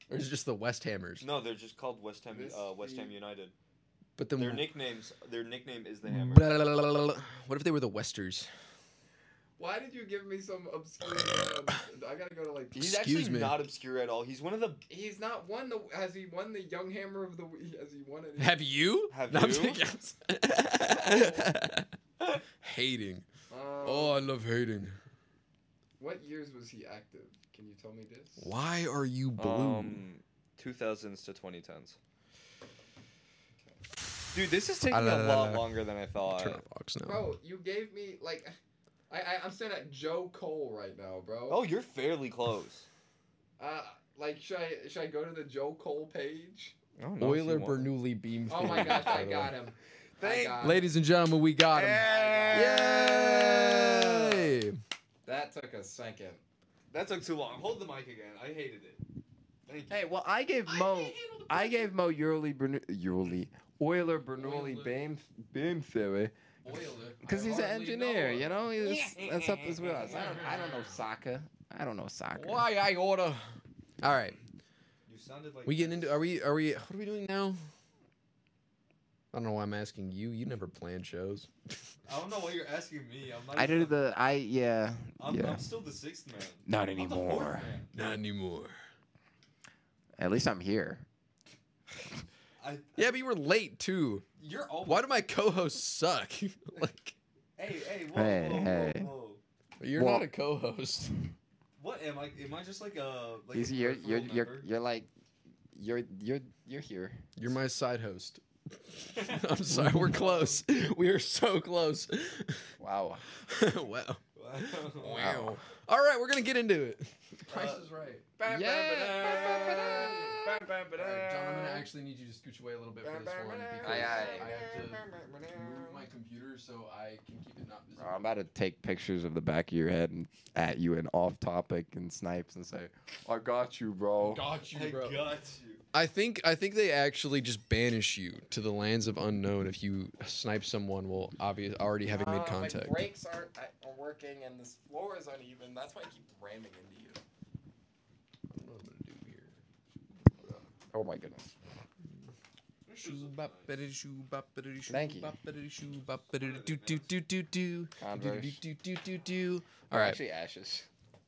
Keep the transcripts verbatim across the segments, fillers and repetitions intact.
Or is it just the West Hammers? No, they're just called West Ham. This Uh, West Ham the- United. But then Their nicknames. Their nickname is the Hammer. Blah, blah, blah, blah, blah. What if they were the Westers? Why did you give me some obscure? Uh, I gotta go to like. He's Excuse actually me. not obscure at all. He's one of the. He's not won the. Has he won the Young Hammer of the? Week? Has he won it? Have you? Have No, I'm you? kidding. Hating. Um, Oh, I love hating. What years was he active? Can you tell me this? Why are you blue? Um, two thousands to twenty tens. Dude, this is taking Ah, la, a la, la, lot la. longer than I thought. Turn off Fox now. Bro, you gave me like. I, I I'm staring at Joe Cole right now, bro. Oh, you're fairly close. Uh, like should I should I go to the Joe Cole page? I don't know if Euler you want- Bernoulli beam. Oh my gosh, I got him. I Thank- got him. Ladies and gentlemen, we got him. Yay! That took a second. That took too long. Hold the mic again. I hated it. Thank you. Hey, well, I gave Mo, I gave Mo Yurley, Bernou- Yurley, Euler Bernoulli Euler. beam, beam theory, Euler. because he's an engineer. You know, he's, that's up his wheelhouse. I don't, I don't know soccer. I don't know soccer. Why I order? All right, You sounded like we getting into. Are we? Are we? What are we doing now? I don't know why I'm asking you. You never plan shows. I don't know why you're asking me. I'm not. I even- did the, I yeah, I'm, yeah. I'm still the sixth man. Not I'm the fourth anymore. man. Not anymore. At least I'm here. I, Yeah, but you were late too. You're almost. Why do my co-hosts suck? Like, Hey, hey, whoa, Hey, whoa, hey. whoa, whoa. you're Well- not a co-host. What am I? Am I just like a? Like He's a you're, peripheral you're, you're, member? you're like, you're, you're, you're here. You're my side host. I'm sorry, we're close. We are so close. Wow. Wow. Wow. Wow. All right, we're gonna get into it. Price Uh, is right. Yeah. All right, John, I'm gonna actually need you to scooch away a little bit for this one because Aye, aye. I have to move my computer so I can keep it not visible. I'm about to take pictures of the back of your head and at you and off topic and snipes and say, "I got you, bro." Got you, I bro. got you. I think I think they actually just banish you to the lands of unknown if you snipe someone while obvious already having made contact. My brakes aren't uh, working and this floor is uneven. That's why I keep ramming into you. I don't know what I'm gonna do here. Oh my goodness. Thank you. Converse. All Or right. Actually, ashes.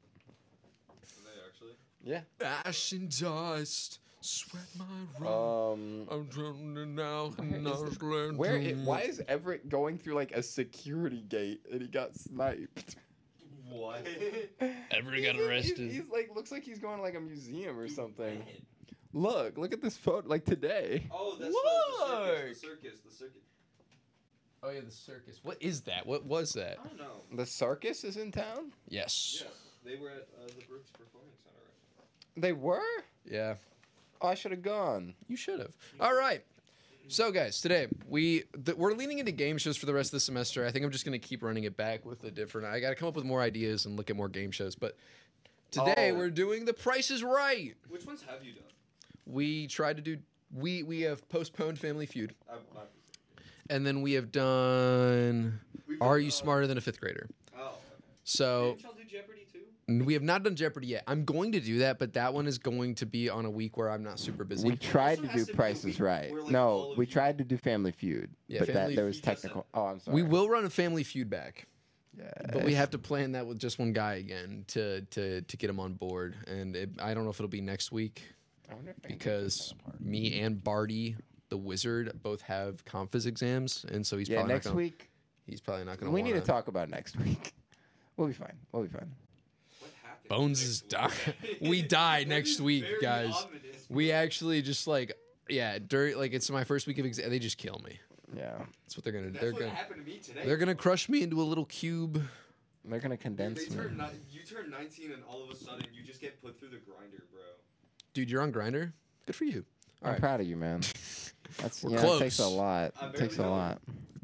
Are they actually? Yeah. Ash and dust, sweat my road. Um. I'm drowning now. Where is the- Where? It, why is Everett going through like a security gate and he got sniped? What? Everett got He's- arrested. He's, he's like looks like he's going to like a museum or something. Look, look at this photo. Like today. Oh, that's Look! the, the circus. The circus. The circus. Oh yeah, the circus. What is that? What was that? I don't know. The circus is in town. Yes. Yes, they were at uh, the Brooks Performing Center. Right? They were. Yeah. Oh, I should have gone. You should have. All right. So, guys, today we th- we're leaning into game shows for the rest of the semester. I think I'm just going to keep running it back with a different. I got to come up with more ideas and look at more game shows. But today Oh. we're doing The Price is Right. Which ones have you done? We tried to do. We we have postponed Family Feud, I, I, and then we have done. We've Are done, you uh, smarter than a fifth grader? Oh. Okay. So Didn't y'all do Jeopardy too? we have not done Jeopardy yet. I'm going to do that, but that one is going to be on a week where I'm not super busy. We tried also to has do to be a Price week is Right. where, like, all No, of we you- tried to do Family Feud, Yeah, but that Family there was Feud just technical. Oh, I'm sorry. we will run a Family Feud back. Yeah. But we have to plan that with just one guy again to to to get him on board, and it, I don't know if it'll be next week I wonder if I can take because this apart. me and Barty, the wizard, both have Comphys exams, and so he's Yeah, probably next not gonna, week he's probably not going we need to talk about next week. We'll be fine. We'll be fine. What happened? Bones next is die. week? We die That next is week, very guys. ominous, We bro. actually just like yeah, during like it's my first week of exam. They just kill me. Yeah. That's what they're gonna. That's they're what gonna. happened to me today. They're gonna crush me into a little cube. They're gonna Dude, condense they me. turn ni- you turn nineteen and all of a sudden you just get put through the grinder, bro. Dude, you're on Grinder. Good for you. All I'm right. proud of you, man. That's We're yeah, it takes a close. lot. I It takes a barely know. lot.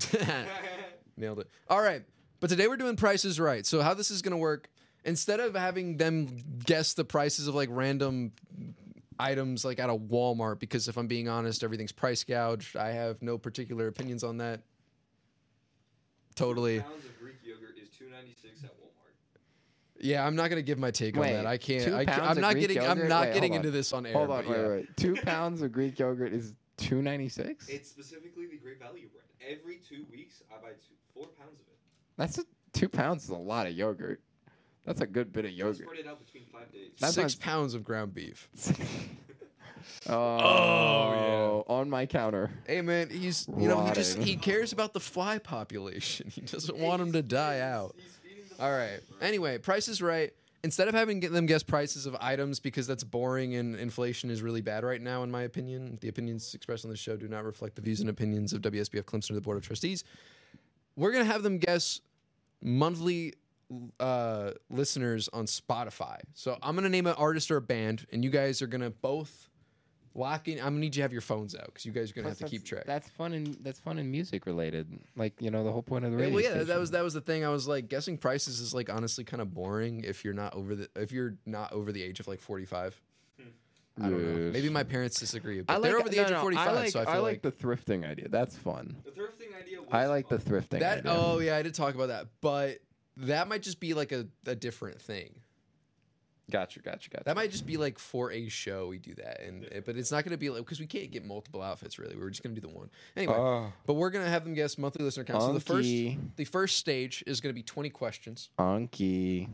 Nailed it. All right. But today we're doing prices right. So how this is going to work, instead of having them guess the prices of like random items like at a Walmart, because if I'm being honest, everything's price gouged. I have no particular opinions on that. Totally. Two pounds of Greek yogurt is two ninety six at Walmart. Yeah, I'm not gonna give my take Wait, on that. I can't. two I can't pounds I'm of not Greek getting. I'm yogurt? not Wait, getting hold into on. this on air. Hold on, but wait, yeah. wait. Two pounds of Greek yogurt is two ninety six. It's specifically the Great Value brand. Every two weeks, I buy two, four pounds of it. That's a, two pounds is a lot of yogurt. That's a good bit of I yogurt. spread it out between five days. That's Six not- pounds of ground beef. Oh, on my counter. Hey man, he's you know he just Rotting. he cares about the fly population. He doesn't want them to die out. He's feeding the All right. Anyway, Price is Right. Instead of having them guess prices of items because that's boring and inflation is really bad right now, in my opinion, the opinions expressed on the show do not reflect the views and opinions of W S B F Clemson or the Board of Trustees. We're gonna have them guess monthly uh, listeners on Spotify. So I'm gonna name an artist or a band, and you guys are gonna both lock in. I'm gonna need you to have your phones out because you guys are gonna Plus, have to keep that's- track. That's fun and that's fun and music related. Like you know the whole point of the Yeah, radio. well, yeah, that station. was that was the thing. I was like, guessing prices is like honestly kind of boring if you're not over the if you're not over the age of like forty-five. I don't know. Yes. Maybe my parents disagree, but I like, they're over the no, age no, of forty-five, I like, so I feel I like, like the thrifting idea. That's fun. The thrifting idea was I like the fun. thrifting that. idea. Oh yeah, I did talk about that, but that might just be like a, a different thing. Gotcha, gotcha, gotcha. That might just be like for a show we do that, and but it's not going to be like because we can't get multiple outfits really. We're just going to do the one anyway. Oh, But we're going to have them guess monthly listener count. So the first Unky. the first stage is going to be twenty questions. Unky.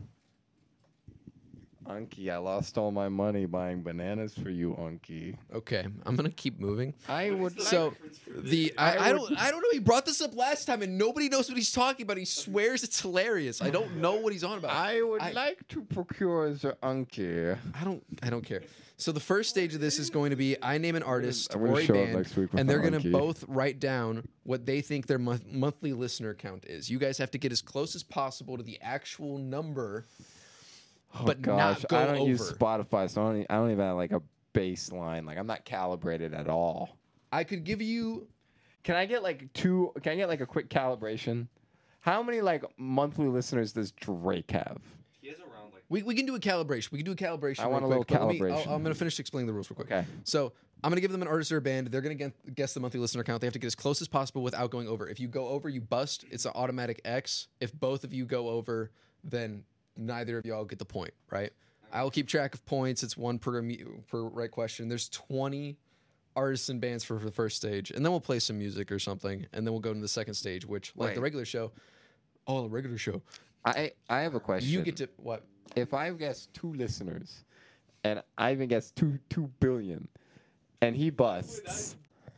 Unky, I lost all my money buying bananas for you, Unky. Okay, I'm going to keep moving. I would like. So the I, I I would- don't I don't know. He brought this up last time and nobody knows what he's talking about. He swears it's hilarious. I don't know what he's on about. I would I- like to procure the Unky. I don't I don't care. So the first stage of this is going to be I name an artist I'm gonna or a show up band, next week with and the they're going to Unky. both write down what they think their month, monthly listener count is. You guys have to get as close as possible to the actual number. Oh, But not gosh, go I don't use over. Spotify, so I don't, e- I don't even have like a baseline. Like I'm not calibrated at all. I could give you Can I get like two? Can I get like a quick calibration? How many like monthly listeners does Drake have? He has around like we, we can do a calibration. We can do a calibration. I real want a quick, little but let me- I'll- calibration. I'm going to finish explaining the rules real quick. Okay. So I'm going to give them an artist or a band. They're going to guess the monthly listener count. They have to get as close as possible without going over. If you go over, you bust. It's an automatic X. If both of you go over, then neither of y'all get the point, right? I'll keep track of points. It's one per mu- per right question. There's twenty artists and bands for, for the first stage, and then we'll play some music or something, and then we'll go to the second stage, which like the Wait. regular show. Oh, the regular show. I I have a question. You get to what? If I guess two listeners, and I even guess two two billion, and he busts,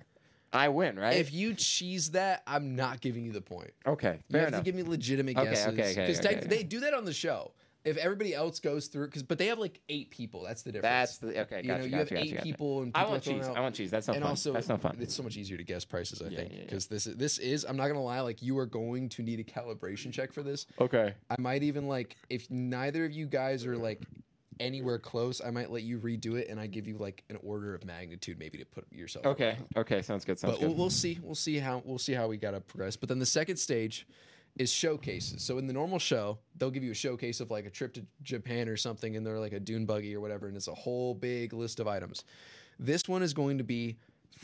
I win, right? If you cheese that, I'm not giving you the point. okay, You fair have enough. to give me legitimate Okay, guesses. okay, okay, 'Cause okay, tec- okay. they do that on the show. If everybody else goes through, because but they have like eight people. That's the difference. That's the okay. you Gotcha, know, you gotcha, have gotcha, eight gotcha. people and I people want are thrown cheese. out. I want cheese. That's not and fun. also, That's not fun. it's so much easier to guess prices. I Yeah, think yeah, yeah. because this is, this is. I'm not gonna lie. Like you are going to need a calibration check for this. Okay. I might even like if neither of you guys are like anywhere close, I might let you redo it and I give you like an order of magnitude maybe to put yourself. Okay. Okay. Sounds good. Sounds But good. we'll, we'll see. We'll see how we'll see how we gotta progress. But then the second stage is showcases. So in the normal show, they'll give you a showcase of like a trip to Japan or something, and they're like a dune buggy or whatever, and it's a whole big list of items. This one is going to be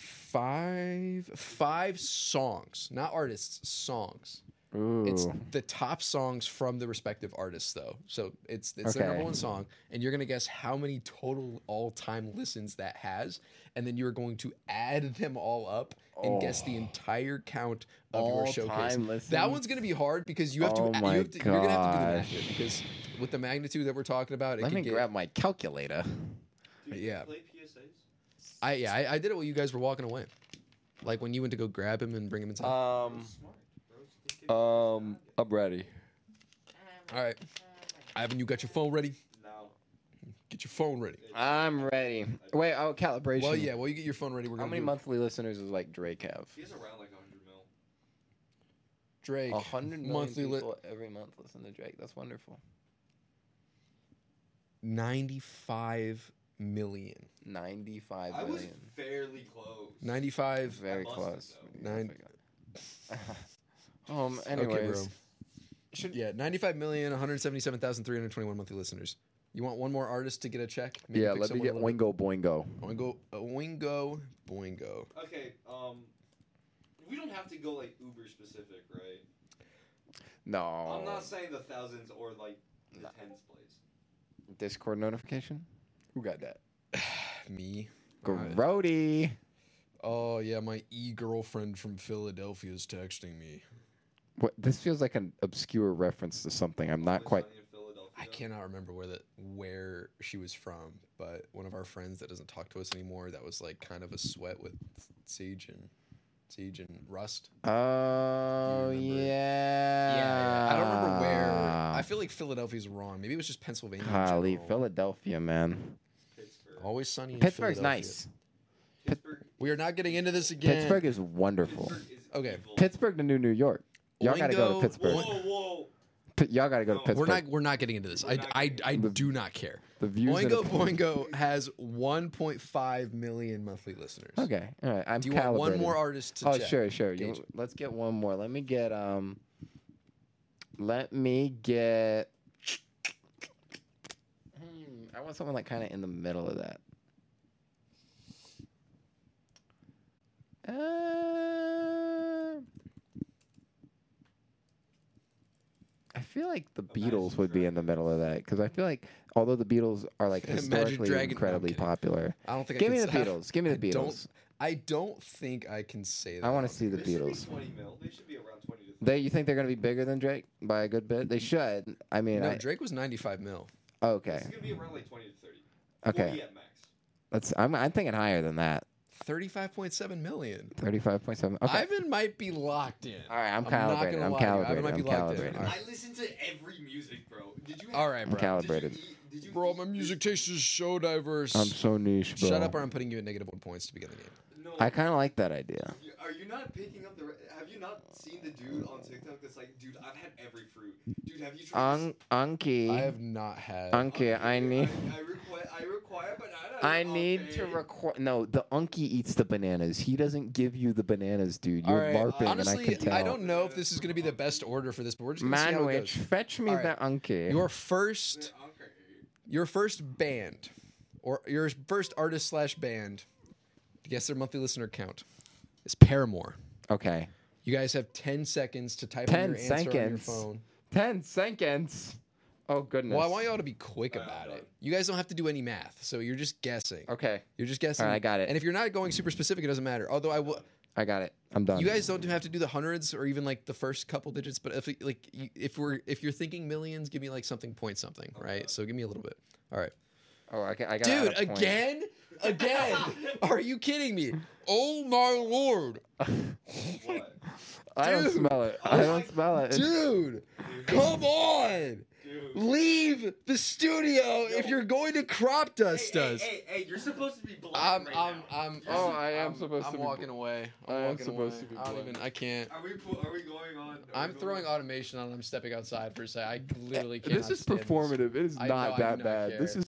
five five songs, not artists, songs. Ooh. It's the top songs from the respective artists, though. So it's it's their Okay. number one song, and you're gonna guess how many total all time listens that has, and then you're going to add them all up and guess the Oh. entire count of your All-time showcase. listens? That one's gonna be hard because you have to. Oh you my have to you're gonna have to do the math gosh. here because with the magnitude that we're talking about, it Let could me get. grab my calculator. Dude, you Yeah. play P S As? I yeah, I, I did it while you guys were walking away, like when you went to go grab him and bring him inside. Um. Smart, bro. Just give me Um. I'm ready. all right, Ivan, you got your phone ready? No. Get your phone ready. I'm ready. Wait. Oh, calibration. Well, yeah. While you get your phone ready, we're How gonna many do monthly listeners does like Drake have? He has around like one hundred mil. Drake. A hundred million monthly li- people every month listen to Drake. That's wonderful. ninety-five million. Ninety-five I was million. fairly close. ninety-five. Very busted, close. though. Nine- um. Okay, bro. Anyways. Should Yeah, ninety-five million, one hundred seventy-seven thousand three hundred twenty-one monthly listeners. You want one more artist to get a check? Maybe yeah. pick Let me someone get a little- Wingo Boingo. Oingo, Oingo, Boingo. Okay, um, we don't have to go like uber specific, right? No. I'm not saying the thousands or like The tens place. Discord notification. Who got that? Me. Grody. Oh yeah, my e-girlfriend from Philadelphia is texting me. What? This feels like an obscure reference to something. I'm not Always quite. Sunny in Philadelphia. I cannot remember where the where she was from, but one of our friends that doesn't talk to us anymore, that was like kind of a sweat with Siege and Siege and Rust. Oh remember? yeah. yeah. I don't remember where. I feel like Philadelphia's wrong. Maybe it was just Pennsylvania. in Golly, general. Philadelphia, man. Pittsburgh. Always sunny. In Pittsburgh's Philadelphia. nice. Pittsburgh. We are not getting into this again. Pittsburgh is wonderful. Pittsburgh is Okay. evil. Pittsburgh to New New York. Y'all gotta go Oingo- to Pittsburgh. Whoa, whoa. P- y'all gotta go to No, Pittsburgh. We're not. We're not getting into this. We're I, not I, getting I into do not care. the views. Oingo of the- Boingo has one point five million monthly listeners. Okay, all right. I'm Do you want one calibrated. more artist to Oh, check? sure, sure. You, Gauge. let's get one more. Let me get um. Let me get. Hmm, I want someone like kind of in the middle of that. Uh, I feel like the Imagine Beatles would be in the Dragons. middle of that because I feel like although the Beatles are like Imagine historically Dragon- no, I'm incredibly kidding. popular, I don't think. give I me can the say- Beatles. Give me the I don't- Beatles. I don't think I can say that. I want on to see the They should be Beatles. twenty mil. They should be around twenty to thirty. They, you think they're gonna be bigger than Drake by a good bit? They should. I mean, No, I, Drake was ninety-five mil. okay, This is gonna be around like twenty to thirty. okay. forty at max. Let's. I'm. I'm thinking higher than that. thirty-five point seven million. Thirty-five point seven. Okay. Ivan might be locked in. All right. I'm I'm not calibrated. gonna I'm lie to you. Ivan calibrated. might be I'm locked in. calibrated. All right. I listen to every music, bro. Did you? All right, I'm bro. calibrated. Did you eat, did you Bro, eat my this- music taste is so diverse. I'm so niche, bro. Shut up, or I'm putting you at negative one points to begin the game. No. I kind of like that idea. You- Are you not picking up the? Re- have you not seen the dude on TikTok that's like, dude, I've had every fruit. Dude, have you tried? Un- Unky. I have not had. Unky, I need. I, I require. I require banana. I need to okay? record. No, the Unky eats the bananas. He doesn't give you the bananas, dude. You're All right. LARPing, Honestly, and I can tell. don't know if this is going to be the best order for this, but we're just going to see how it Manwich, goes. fetch me All right. the Unky. Your first, Okay. your first band, or your first artist slash band, to guess their monthly listener count, is Paramore. Okay. You guys have ten seconds to type ten in your answer on your seconds. phone. Ten seconds. Oh goodness. Well, I want y'all to be quick All right, about I'm it. done. You guys don't have to do any math, so you're just guessing. Okay. You're just guessing. All right, I got it. And if you're not going super specific, it doesn't matter. Although I will, I got it. I'm done. you guys don't have to do the hundreds or even like the first couple digits. But if like you- if we're if you're thinking millions, give me like something point something, right? So give me a little bit. All right, Oh, I, ca- I got dude. Again, again. Are you kidding me? Oh my lord, What? I don't Dude. smell it. I don't smell it. dude! Come on. Dude. Leave the studio if you're going to crop dust Hey, us. hey, hey, hey, you're supposed to be blind I'm, right I'm, now. I'm, You're Oh, sup- I am I'm, supposed I'm to be walking bl- away. I'm I am walking supposed away. to be I don't blind. even. I can't. Are we? pu- Are we going on? Are I'm we throwing going automation on. I'm stepping outside for a second. I literally can't. This is performative. It is I know, not I do that not bad. care. This is